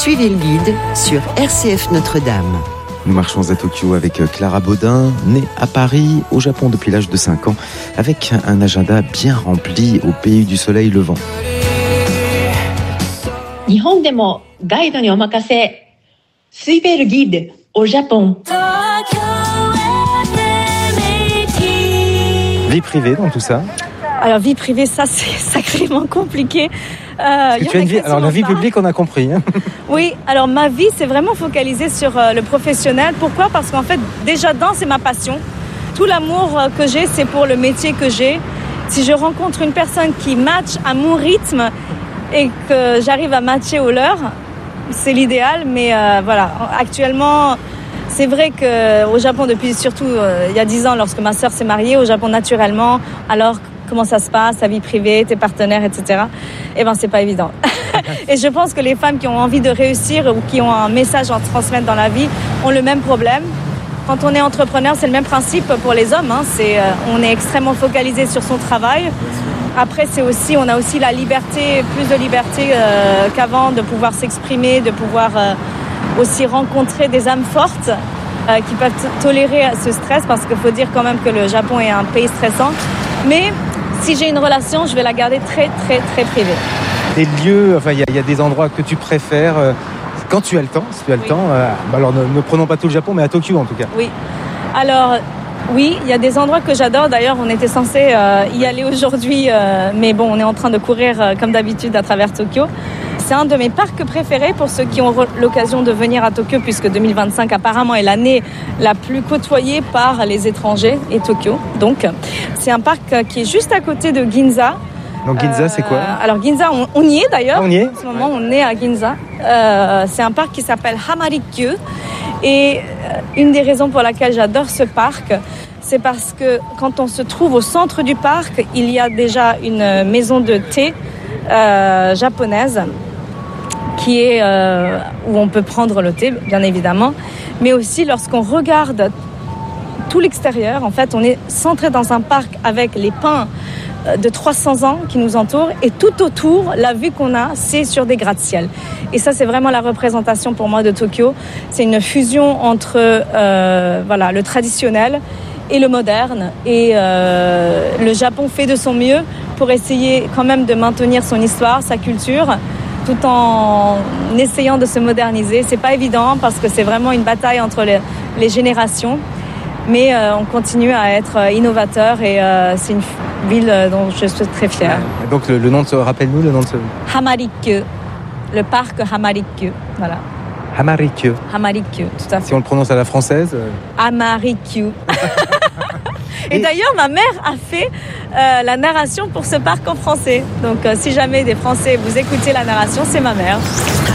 Suivez le guide sur RCF Notre-Dame. Nous marchons à Tokyo avec Clara Baudin, née à Paris, au Japon depuis l'âge de 5 ans, avec un agenda bien rempli au pays du soleil levant. 日本でもガイドにお任せ。Suivez le guide au Japon. Vie privée dans tout ça? Alors vie privée, ça c'est sacrément compliqué. Parce que tu as une vie... Alors la vie publique, on a compris. Hein. Oui, alors ma vie, c'est vraiment focalisé sur le professionnel. Pourquoi ? Parce qu'en fait, déjà c'est ma passion. Tout l'amour que j'ai, c'est pour le métier que j'ai. Si je rencontre une personne qui match à mon rythme et que j'arrive à matcher au leur, c'est l'idéal. Mais voilà, actuellement, c'est vrai qu'au Japon, depuis surtout il y a 10 ans, lorsque ma sœur s'est mariée, au Japon naturellement, alors comment ça se passe, ta vie privée, tes partenaires, etc. Eh ben, c'est pas évident. Et je pense que les femmes qui ont envie de réussir ou qui ont un message à transmettre dans la vie ont le même problème. Quand on est entrepreneur, c'est le même principe pour les hommes. Hein. On est extrêmement focalisé sur son travail. Après, on a aussi la liberté, plus de liberté qu'avant, de pouvoir s'exprimer, de pouvoir aussi rencontrer des âmes fortes qui peuvent tolérer ce stress, parce qu'il faut dire quand même que le Japon est un pays stressant. Mais si j'ai une relation, je vais la garder très, très, très privée. Des lieux, enfin, il y a des endroits que tu préfères quand tu as le temps, si tu as le temps. Alors ne prenons pas tout le Japon, mais à Tokyo en tout cas. Oui. Alors, oui, il y a des endroits que j'adore. D'ailleurs, on était censé y aller aujourd'hui, mais bon, on est en train de courir comme d'habitude à travers Tokyo. C'est un de mes parcs préférés pour ceux qui ont l'occasion de venir à Tokyo, puisque 2025 apparemment est l'année la plus côtoyée par les étrangers, et Tokyo. Donc, c'est un parc qui est juste à côté de Ginza. Donc Ginza, c'est quoi ? Alors Ginza, on y est d'ailleurs. On y est ? En ce moment, on est à Ginza. C'est un parc qui s'appelle Hamarikyu. Et une des raisons pour laquelle j'adore ce parc, c'est parce que quand on se trouve au centre du parc, il y a déjà une maison de thé japonaise qui est où on peut prendre le thé, bien évidemment. Mais aussi, lorsqu'on regarde tout l'extérieur, en fait, on est centré dans un parc avec les pins de 300 ans qui nous entourent, et tout autour, la vue qu'on a, c'est sur des gratte-ciel. Et ça, c'est vraiment la représentation pour moi de Tokyo. C'est une fusion entre le traditionnel et le moderne. Et le Japon fait de son mieux pour essayer quand même de maintenir son histoire, sa culture, tout en essayant de se moderniser. C'est pas évident parce que c'est vraiment une bataille entre les générations. Mais on continue à être innovateur, et c'est une ville dont je suis très fière. Donc le nom rappelle-nous le nom de ce... Hamarikyu, le parc Hamarikyu, voilà. Hamarikyu. Hamarikyu, tout à fait. Si on le prononce à la française. Hamarikyu. Et d'ailleurs, ma mère a fait la narration pour ce parc en français. Donc si jamais des Français vous écoutez la narration, c'est ma mère.